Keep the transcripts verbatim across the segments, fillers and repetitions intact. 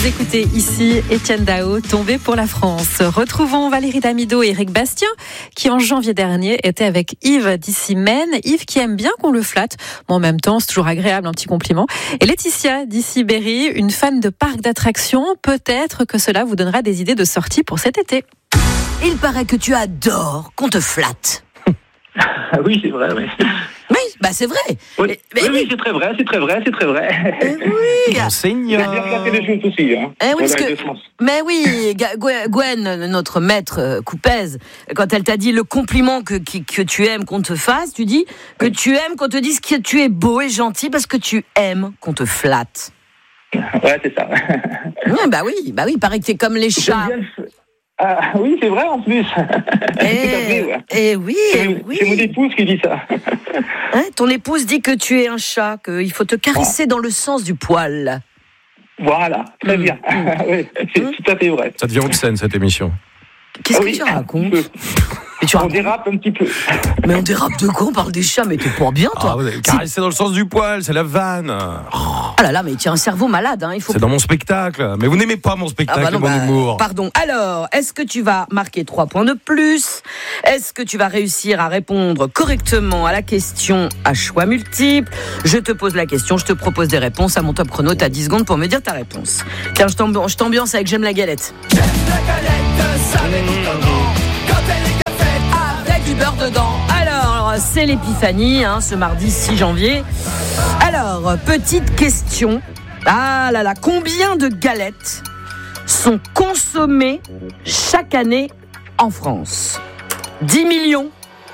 Vous écoutez ici Étienne Dao, tombé pour la France. Retrouvons Valérie Damido et Eric Bastien, qui en janvier dernier étaient avec Yves d'ici Maine. Yves qui aime bien qu'on le flatte, mais en même temps c'est toujours agréable, un petit compliment. Et Laetitia d'ici Berry, une fan de parcs d'attractions. Peut-être que cela vous donnera des idées de sortie pour cet été. Il paraît que tu adores qu'on te flatte. Ah oui, c'est vrai, oui. Oui, bah c'est vrai. Oui, Mais, mais oui, oui, oui, c'est très vrai, c'est très vrai, c'est très vrai. mais oui. Il a bien placé les choses aussi, hein. Eh oui, Voilà, parce que- de France. Mais oui, Ga- Gwen, Gwen, notre maître euh, Coupez, quand elle t'a dit le compliment que, que, que tu aimes qu'on te fasse, tu dis que tu aimes qu'on te dise que tu es beau et gentil parce que tu aimes qu'on te flatte. Ouais, c'est ça. Oui, bah oui, bah oui, il paraît que t'es comme les chats. J'aime bien le- Ah, oui, c'est vrai en plus. Tout à fait, ouais. Et, et oui, C'est et oui. c'est mon épouse qui dit ça. Hein, ton épouse dit que tu es un chat, qu'il faut te caresser dans le sens du poil. Voilà, très bien. Oui, c'est tout à fait vrai. Ça devient obscène cette émission. Qu'est-ce Ah que oui, tu un racontes? petit peu. Mais tu On racontes- dérape un petit peu. Mais on dérape de quoi? On parle des chats, mais t'es pas bien, toi. Ah, vous avez caressé dans le sens du poil, c'est la vanne. Ah là là, mais tu as un cerveau malade, hein. Il faut C'est dans mon spectacle. Mais vous n'aimez pas mon spectacle Ah bah non, et mon bah, humour. Pardon. Alors, est-ce que tu vas marquer trois points de plus? Est-ce que tu vas réussir à répondre correctement à la question à choix multiples? Je te pose la question, je te propose des réponses. À mon top chrono, t'as dix secondes pour me dire ta réponse. Tiens, je t'ambi- je t'ambiance avec J'aime la galette. Avec du beurre dedans. Alors, c'est l'épiphanie, hein, ce mardi six janvier. Alors, petite question. Ah là là, combien de galettes sont consommées chaque année en France? dix millions,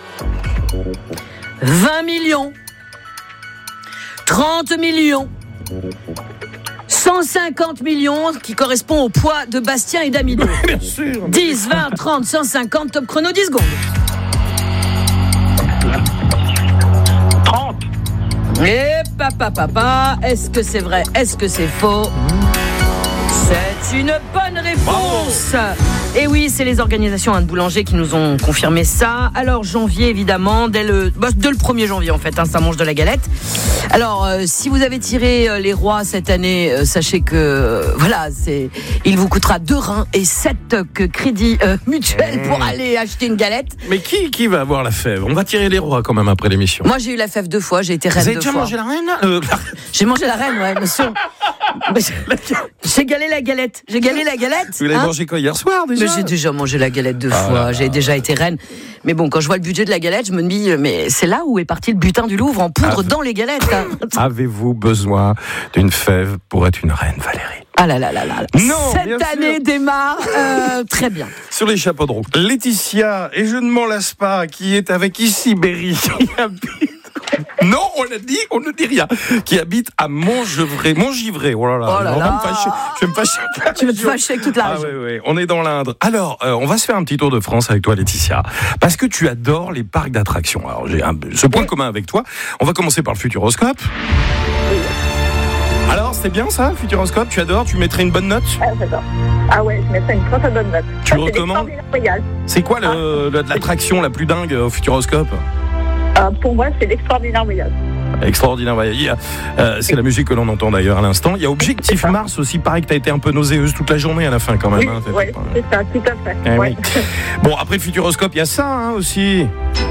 vingt millions, trente millions, cent cinquante millions, qui correspond au poids de Bastien et Damido. Bien sûr. dix, vingt, trente, cent cinquante, top chrono, dix secondes. trente. Et papa, papa, est-ce que c'est vrai? Est-ce que c'est faux? C'est une bonne réponse. Et oui, c'est les organisations hein, de boulangers qui nous ont confirmé ça. Alors janvier évidemment, dès le, bah, dès le premier janvier en fait, hein, ça mange de la galette. Alors euh, si vous avez tiré euh, les rois cette année, euh, sachez que euh, voilà, c'est, il vous coûtera deux reins et sept euh, crédits euh, mutuels pour aller acheter une galette. Mais qui, qui va avoir la fève? On va tirer les rois quand même après l'émission. Moi j'ai eu la fève deux fois, j'ai été Vous reine avez deux déjà fois. mangé la reine euh, la- J'ai mangé la reine, ouais, monsieur. Mais j'ai- J'ai galé la galette. J'ai galé la galette. Vous l'avez hein. mangé quoi hier soir déjà? Mais j'ai déjà mangé la galette deux Ah fois. là là. J'ai déjà été reine. Mais bon, quand je vois le budget de la galette, je me dis, mais c'est là où est parti le butin du Louvre en poudre Ah, dans les galettes. hein. Avez-vous besoin d'une fève pour être une reine, Valérie? Ah là là là là. Non, bien Cette année sûr. démarre euh, très bien. Sur les chapeaux de roue, Laetitia, et je ne m'en lasse pas, qui est avec ici Berry, qui habite... Non, on a dit, on ne dit rien. Qui habite à Montgivray. Montgivray, oh là là. Oh là on va là. me fâcher. Je vais me fâcher. avec la Tu veux te région. fâcher avec toute la Ah région. oui, oui, on est dans l'Indre. Alors, euh, on va se faire un petit tour de France avec toi, Laetitia, parce que tu adores les parcs d'attractions. Alors, j'ai un, ce point commun avec toi. On va commencer par le Futuroscope. Alors, c'est bien ça, le Futuroscope? Tu adores? Tu mettrais une bonne note? Ah, j'adore. Ah ouais, je mettrais une très très bonne note. Tu Ça, le c'est recommandes? l'extraordinaire royal. C'est quoi le, le- l'attraction la plus dingue au Futuroscope? Euh, pour moi, c'est l'extraordinaire royal. Extraordinaire. Ouais. Il y a, euh, c'est la musique que l'on entend d'ailleurs à l'instant. Il y a Objectif Mars aussi. Pareil que tu as été un peu nauséeuse toute la journée à la fin quand même. Oui, hein. T'as ouais, fait pas- c'est ça, tout à fait. Eh ouais. oui. Bon, après le Futuroscope, il y a ça hein, aussi.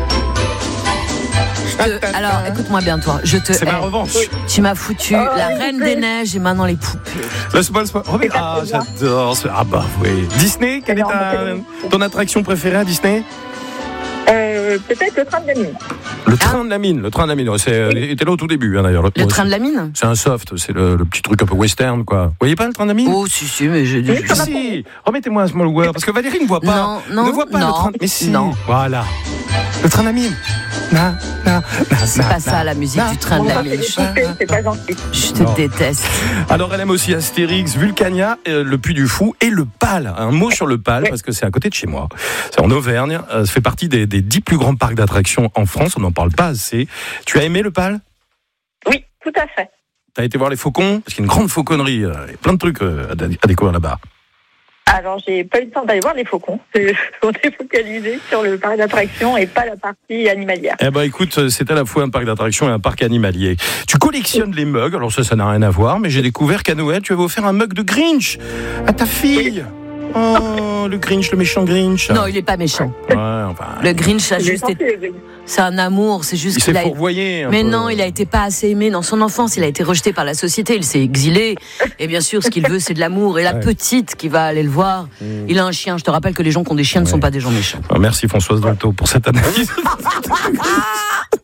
Je- alors, écoute-moi bien, toi. Je te C'est ma hais. revanche. Tu m'as foutu Oh, la s'il Reine vous plaît. des Neiges et maintenant les poupées. Laisse-moi, laisse-moi. Oh, mais- ah, j'adore. ce- Ah bah oui. Disney, quelle est ta, ton attraction préférée à Disney? Euh, peut-être le train de la mine. Le train de la mine. Le train de la mine. C'est, il était là au tout début hein, d'ailleurs. Le train de la mine? C'est un soft. C'est le, le petit truc un peu western quoi. Vous voyez pas le train de la mine? Oh, si, si, mais j'ai Oui, dit. ça va. Si, remettez-moi un small world parce que Valérie ne voit pas. Non, non, ne voit pas non, le train. Mais si. non. Voilà. Le train de la mine. Na, na, na, C'est na, pas ça na, la musique na. du train de la Ça, mine. c'est des poupées, c'est pas gentil. Je te Non. déteste. Alors elle aime aussi Astérix, Vulcania, euh, le Puy du Fou et le Pal. Un mot sur le Pal parce que c'est à côté de chez moi. C'est en Auvergne. Euh, ça fait partie des, des dix plus grands parcs d'attractions en France. On n'en parle pas assez. Tu as aimé le Pal? Oui, tout à fait. T'as été voir les faucons? Parce qu'il y a une grande fauconnerie. euh, Il y a plein de trucs euh, à, à découvrir là-bas. Alors, j'ai pas eu le temps d'aller voir les faucons. On est focalisé sur le parc d'attractions et pas la partie animalière. Eh ben, écoute, c'est à la fois un parc d'attractions et un parc animalier. Tu collectionnes les mugs, alors ça, ça n'a rien à voir, mais j'ai découvert qu'à Noël, tu avais offert un mug de Grinch à ta fille. Oh, le Grinch, le méchant Grinch. Non, il est pas méchant. Ouais, enfin. Le Grinch a J'ai juste senti été... le- C'est un amour, c'est juste Il s'est qu'il a... fourvoyé. un Mais peu. non, il a été pas assez aimé dans son enfance, il a été rejeté par la société, il s'est exilé. Et bien sûr, ce qu'il veut, c'est de l'amour. Et la Ouais. petite qui va aller le voir, il a un chien. Je te rappelle que les gens qui ont des chiens ne sont Ouais. pas des gens méchants. Merci Françoise Dolto pour cette analyse.